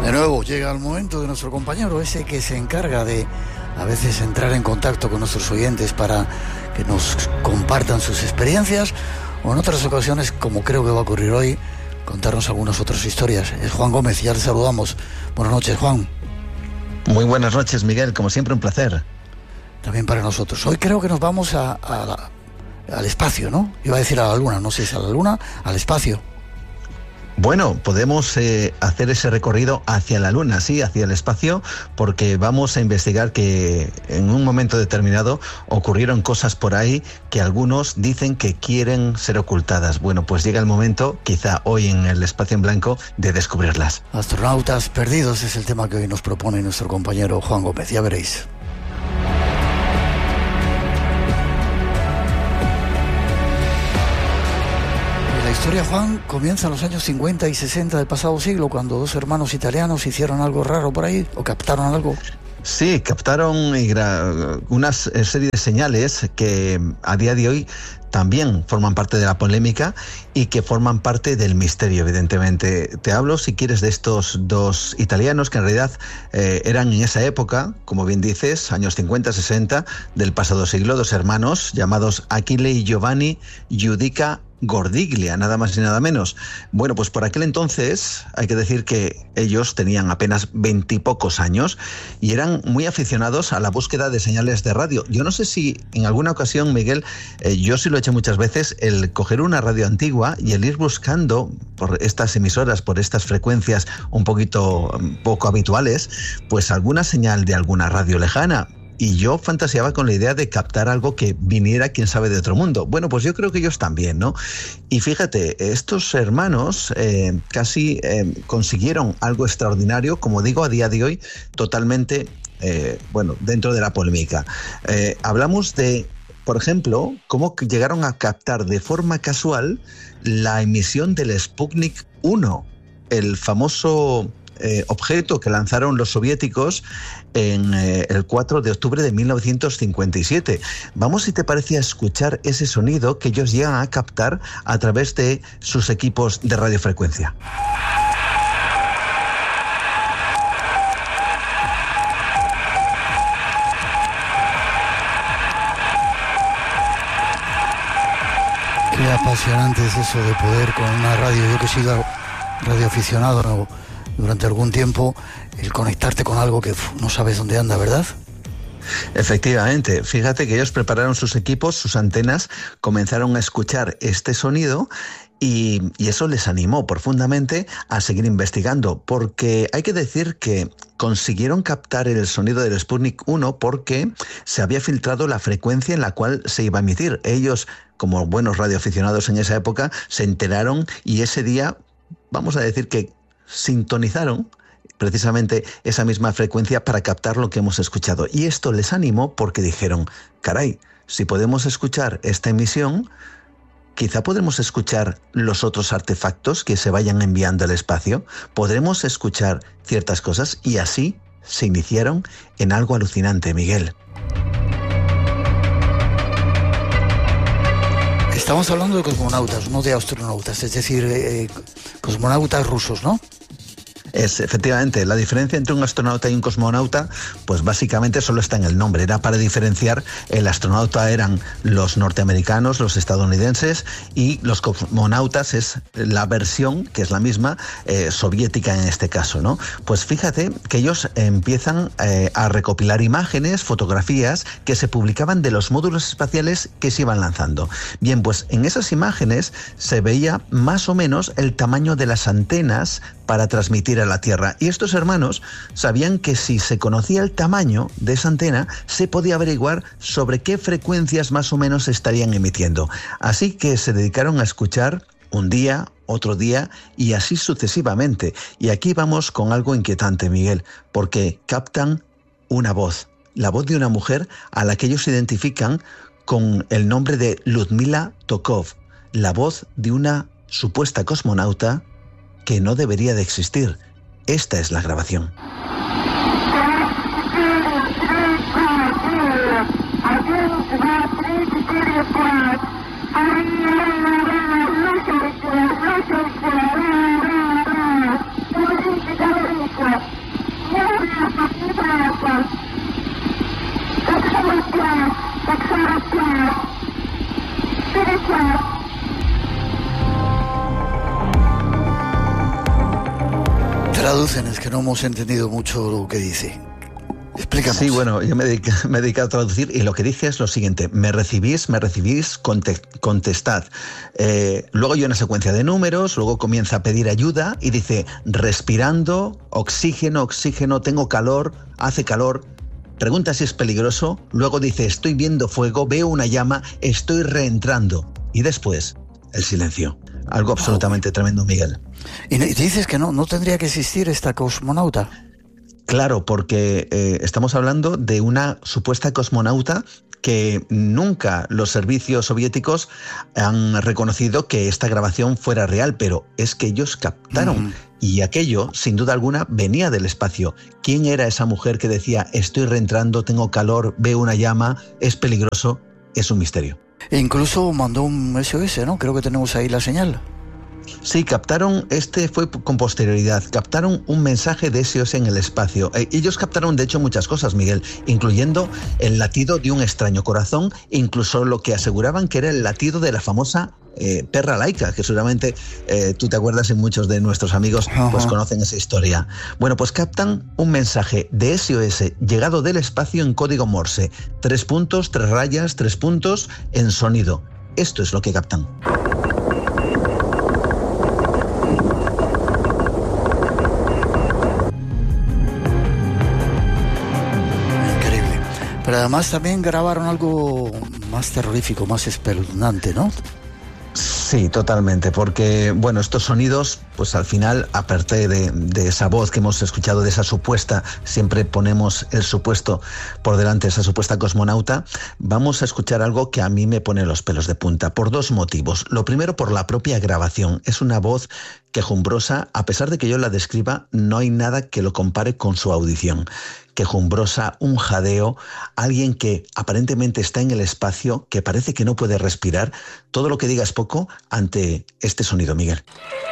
De nuevo llega el momento de nuestro compañero, ese que se encarga de a veces entrar en contacto con nuestros oyentes para que nos compartan sus experiencias, o en otras ocasiones, como creo que va a ocurrir hoy, contarnos algunas otras historias. Es Juan Gómez, ya le saludamos. Buenas noches, Juan. Muy buenas noches, Miguel, como siempre un placer. También para nosotros. Hoy creo que nos vamos al espacio, ¿no? Iba a decir a la luna, no sé si a la luna, al espacio. Bueno, podemos hacer ese recorrido hacia la luna, sí, hacia el espacio, porque vamos a investigar que en un momento determinado ocurrieron cosas por ahí que algunos dicen que quieren ser ocultadas. Bueno, pues llega el momento, quizá hoy en el Espacio en Blanco, de descubrirlas. Astronautas perdidos es el tema que hoy nos propone nuestro compañero Juan Gómez, ya veréis. La historia, Juan, comienza en los años 50 y 60 del pasado siglo, cuando dos hermanos italianos hicieron algo raro por ahí, o captaron algo. Sí, captaron una serie de señales que a día de hoy también forman parte de la polémica y que forman parte del misterio, evidentemente. Te hablo, si quieres, de estos dos italianos que en realidad eran en esa época, como bien dices, años 50-60 del pasado siglo, dos hermanos llamados Achille y Giovanni Giudica Gordiglia, nada más y nada menos. Bueno, pues por aquel entonces hay que decir que ellos tenían apenas 20 y pocos años y eran muy aficionados a la búsqueda de señales de radio. Yo no sé si en alguna ocasión, Miguel, yo sí lo he hecho muchas veces, el coger una radio antigua y el ir buscando por estas emisoras, por estas frecuencias un poco habituales, pues alguna señal de alguna radio lejana. Y yo fantaseaba con la idea de captar algo que viniera, quién sabe, de otro mundo. Bueno, pues yo creo que ellos también, ¿no? Y fíjate, estos hermanos casi consiguieron algo extraordinario, como digo, a día de hoy, totalmente, dentro de la polémica. Hablamos de, por ejemplo, cómo llegaron a captar de forma casual la emisión del Sputnik 1, el famoso objeto que lanzaron los soviéticos en el 4 de octubre de 1957. Vamos, si te parece, a escuchar ese sonido que ellos llegan a captar a través de sus equipos de radiofrecuencia. Qué apasionante es eso de poder con una radio. Yo que he sido radioaficionado durante algún tiempo, el conectarte con algo que no sabes dónde anda, ¿verdad? Efectivamente, fíjate que ellos prepararon sus equipos, sus antenas, comenzaron a escuchar este sonido y eso les animó profundamente a seguir investigando, porque hay que decir que consiguieron captar el sonido del Sputnik 1 porque se había filtrado la frecuencia en la cual se iba a emitir. Ellos, como buenos radioaficionados en esa época, se enteraron y ese día, vamos a decir que sintonizaron precisamente esa misma frecuencia para captar lo que hemos escuchado. Y esto les animó porque dijeron, caray, si podemos escuchar esta emisión, quizá podremos escuchar los otros artefactos que se vayan enviando al espacio, podremos escuchar ciertas cosas, y así se iniciaron en algo alucinante, Miguel. Estamos hablando de cosmonautas, no de astronautas, es decir, cosmonautas rusos, ¿no? Es efectivamente, la diferencia entre un astronauta y un cosmonauta, pues básicamente solo está en el nombre. Era para diferenciar, el astronauta eran los norteamericanos, los estadounidenses, y los cosmonautas es la versión, que es la misma, soviética en este caso, ¿no? Pues fíjate que ellos empiezan a recopilar imágenes, fotografías que se publicaban de los módulos espaciales que se iban lanzando. Bien, pues en esas imágenes se veía más o menos el tamaño de las antenas para transmitir a la Tierra. Y estos hermanos sabían que si se conocía el tamaño de esa antena, se podía averiguar sobre qué frecuencias más o menos estarían emitiendo. Así que se dedicaron a escuchar un día, otro día y así sucesivamente. Y aquí vamos con algo inquietante, Miguel, porque captan una voz, la voz de una mujer a la que ellos identifican con el nombre de Ludmila Tokov, la voz de una supuesta cosmonauta que no debería de existir. Esta es la grabación. Traducen, es que no hemos entendido mucho lo que dice. Explícanos. Sí, bueno, yo me he dedicado a traducir y lo que dice es lo siguiente: me recibís, contestad. Luego hay una secuencia de números, luego comienza a pedir ayuda y dice: respirando, oxígeno, tengo calor, hace calor. Pregunta si es peligroso, luego dice: estoy viendo fuego, veo una llama, estoy reentrando. Y después, el silencio. Algo absolutamente tremendo, Miguel. Y dices que no tendría que existir esta cosmonauta. Claro, porque estamos hablando de una supuesta cosmonauta que nunca los servicios soviéticos han reconocido que esta grabación fuera real, pero es que ellos captaron. Y aquello, sin duda alguna, venía del espacio. ¿Quién era esa mujer que decía: estoy reentrando, tengo calor, veo una llama, es peligroso? Es un misterio. E incluso mandó un SOS, ¿no? Creo que tenemos ahí la señal. Sí, captaron, fue con posterioridad, captaron un mensaje de SOS en el espacio. Ellos captaron, de hecho, muchas cosas, Miguel, incluyendo el latido de un extraño corazón, incluso lo que aseguraban que era el latido de la famosa perra laica, que seguramente tú te acuerdas y muchos de nuestros amigos pues conocen esa historia. Bueno, pues captan un mensaje de SOS llegado del espacio en código Morse. 3 puntos, 3 rayas, 3 puntos en sonido. Esto es lo que captan. Pero además también grabaron algo más terrorífico, más espeluznante, ¿no? Sí, totalmente, porque, bueno, estos sonidos, pues al final, aparte de esa voz que hemos escuchado, de esa supuesta, siempre ponemos el supuesto por delante, esa supuesta cosmonauta, vamos a escuchar algo que a mí me pone los pelos de punta, por 2 motivos. Lo primero, por la propia grabación. Es una voz quejumbrosa, a pesar de que yo la describa, no hay nada que lo compare con su audición. Quejumbrosa, un jadeo, alguien que aparentemente está en el espacio, que parece que no puede respirar. Todo lo que diga es poco ante este sonido, Miguel.